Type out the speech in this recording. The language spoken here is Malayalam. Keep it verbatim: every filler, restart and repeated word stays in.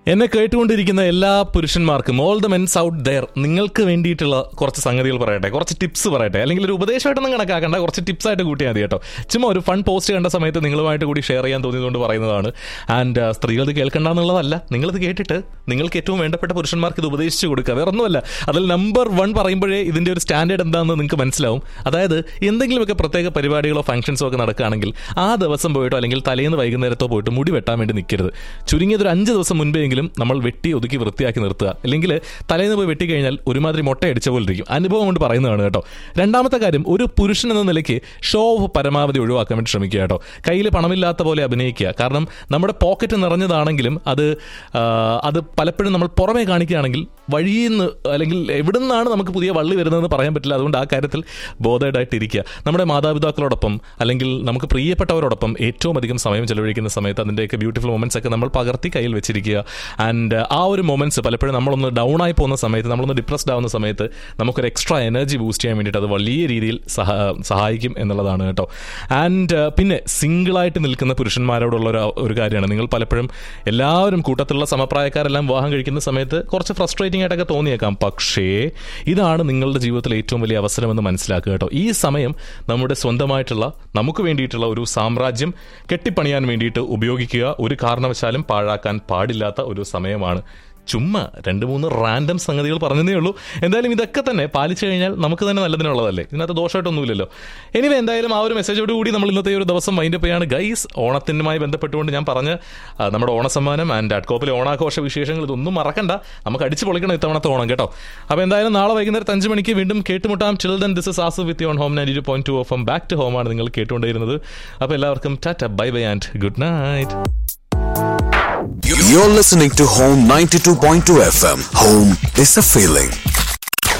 എന്നെ കേട്ടുകൊണ്ടിരിക്കുന്ന എല്ലാ പുരുഷന്മാർക്കും, all the men's out there, നിങ്ങൾക്ക് വേണ്ടിയിട്ടുള്ള കുറച്ച് സംഗതികൾ പറയട്ടെ, കുറച്ച് ടിപ്സ് പറയട്ടെ. അല്ലെങ്കിൽ ഒരു ഉപദേശമായിട്ടൊന്നും കണക്കാക്കണ്ട, കുറച്ച് ടിപ്സ് ആയിട്ട് കൂട്ടിയാൽ മതി കേട്ടോ. ചുമ്മാ ഒരു ഫൺ പോസ്റ്റ് കണ്ട സമയത്ത് നിങ്ങളുമായിട്ട് കൂടി ഷെയർ ചെയ്യാൻ തോന്നിയതുകൊണ്ട് പറയുന്നതാണ്. ആൻഡ് സ്ത്രീകൾ ഇത് കേൾക്കണ്ട എന്നുള്ളതല്ല, നിങ്ങളിത് കേട്ടിട്ട് നിങ്ങൾക്ക് ഏറ്റവും വേണ്ടപ്പെട്ട പുരുഷന്മാർക്ക് ഇത് ഉപദേശിച്ച് കൊടുക്കുക. വേറെ ഒന്നുമല്ല, അതിൽ നമ്പർ വൺ പറയുമ്പോഴേ ഇതിൻ്റെ ഒരു സ്റ്റാൻഡേർഡ് എന്താണെന്ന് നിങ്ങൾക്ക് മനസ്സിലാവും. അതായത് എന്തെങ്കിലുമൊക്കെ പ്രത്യേക പരിപാടികളോ ഫംഗ്ഷൻസോ ഒക്കെ നടക്കുകയാണെങ്കിൽ ആ ദിവസം പോയിട്ടോ അല്ലെങ്കിൽ തലേന്ന് വൈകുന്നേരത്തോ പോയിട്ട് മുടി വെട്ടാൻ വേണ്ടി നിൽക്കരുത്. ചുരുങ്ങിയത് ഒരു അഞ്ച് ദിവസം മുൻപേ നമ്മൾ വെട്ടി ഒതുക്കി വൃത്തിയാക്കി നിർത്തുക. അല്ലെങ്കിൽ തലേന്ന് പോയി വെട്ടി കഴിഞ്ഞാൽ ഒരുമാതിരി മുട്ട അടിച്ച പോലെ ഇരിക്കും. അനുഭവം കൊണ്ട് പറയുന്നതാണ് കേട്ടോ. രണ്ടാമത്തെ കാര്യം, ഒരു പുരുഷൻ എന്ന നിലയ്ക്ക് ഷോ ഓഫ് പരമാവധി ഒഴിവാക്കാൻ വേണ്ടി ശ്രമിക്കുക കേട്ടോ. കയ്യിൽ പണമില്ലാത്ത പോലെ അഭിനയിക്കുക. കാരണം നമ്മുടെ പോക്കറ്റ് നിറഞ്ഞതാണെങ്കിലും അത് അത് പലപ്പോഴും നമ്മൾ പുറമേ കാണിക്കുകയാണെങ്കിൽ വഴിയിൽ നിന്ന് അല്ലെങ്കിൽ എവിടെ നിന്നാണ് നമുക്ക് പുതിയ വള്ളി വരുന്നതെന്ന് പറയാൻ പറ്റില്ല. അതുകൊണ്ട് ആ കാര്യത്തിൽ ബോധേഡായിട്ടിരിക്കുക. നമ്മുടെ മാതാപിതാക്കളോടൊപ്പം അല്ലെങ്കിൽ നമുക്ക് പ്രിയപ്പെട്ടവരോടൊപ്പം ഏറ്റവും അധികം സമയം ചെലവഴിക്കുന്ന സമയത്ത് അതിൻ്റെയൊക്കെ ബ്യൂട്ടിഫുൾ മൊമെന്റ്സ് ഒക്കെ നമ്മൾ പകർത്തി കയ്യിൽ വെച്ചിരിക്കുക. ആൻഡ് ആ ഒരു മൊമെന്റ്സ് പലപ്പോഴും നമ്മളൊന്ന് ഡൗൺ ആയി പോകുന്ന സമയത്ത്, നമ്മളൊന്ന് ഡിപ്രസ്ഡ് ആവുന്ന സമയത്ത് നമുക്കൊരു എക്സ്ട്രാ എനർജി ബൂസ്റ്റ് ചെയ്യാൻ വേണ്ടിയിട്ട് അത് വലിയ രീതിയിൽ സഹാ സഹായിക്കും എന്നുള്ളതാണ് കേട്ടോ. ആൻഡ് പിന്നെ സിംഗിളായിട്ട് നിൽക്കുന്ന പുരുഷന്മാരോടുള്ള ഒരു ഒരു കാര്യമാണ്, നിങ്ങൾ പലപ്പോഴും എല്ലാവരും കൂട്ടത്തിലുള്ള സമപ്രായക്കാരെല്ലാം വിവാഹം കഴിക്കുന്ന സമയത്ത് കുറച്ച് ഫ്രസ്ട്രേറ്റിംഗ് ആയിട്ടൊക്കെ തോന്നിയേക്കാം. പക്ഷേ ഇതാണ് നിങ്ങളുടെ ജീവിതത്തിലെ ഏറ്റവും വലിയ അവസരമെന്ന് മനസ്സിലാക്കുക കേട്ടോ. ഈ സമയം നമ്മുടെ സ്വന്തമായിട്ടുള്ള നമുക്ക് വേണ്ടിയിട്ടുള്ള ഒരു സാമ്രാജ്യം കെട്ടിപ്പണിയാൻ വേണ്ടിയിട്ട് ഉപയോഗിക്കുക. ഒരു കാരണവശാലും പാഴാക്കാൻ പാടില്ലാത്ത ഒരു സമയമാണ്. ചുമ്മാ രണ്ട് മൂന്ന് റാൻഡം സംഗതികൾ പറഞ്ഞതേ ഉള്ളൂ. എന്തായാലും ഇതൊക്കെ തന്നെ പാലിച്ചു കഴിഞ്ഞാൽ നമുക്ക് തന്നെ നല്ലതിനുള്ളതല്ലേ, ഇതിനകത്ത് ദോഷമായിട്ടൊന്നുമില്ലല്ലോ. എനിവേ, എന്തായാലും ആ ഒരു മെസ്സേജോട് കൂടി നമ്മൾ ഇന്നത്തെ ഒരു ദിവസം വൈൻഡപ്പ് ചെയ്യാണ് ഗൈസ്. ഓണത്തിനുമായി ബന്ധപ്പെട്ടുകൊണ്ട് ഞാൻ പറഞ്ഞ നമ്മുടെ ഓണസമ്മാനം ആൻഡ് അഡ്കോപ്പിലെ ഓണാഘോഷ വിശേഷങ്ങൾ ഇതൊന്നും മറക്കണ്ട. നമുക്ക് അടിച്ചു പൊളിക്കണം ഇത്തവണത്തെ ഓണം കേട്ടോ. അപ്പോൾ എന്തായാലും നാളെ വൈകുന്നേരം അഞ്ച് മണിക്ക് വീണ്ടും കേട്ടുമുട്ടാം. Till then this is AASU with യോൺ home ninety two point two F M. Back to home ആണ് നിങ്ങൾ കേട്ടുകൊണ്ടിരുന്നത്. അപ്പോൾ എല്ലാവർക്കും Tata, bye bye and good night. You're listening to Home ninety-two point two F M. Home is a feeling.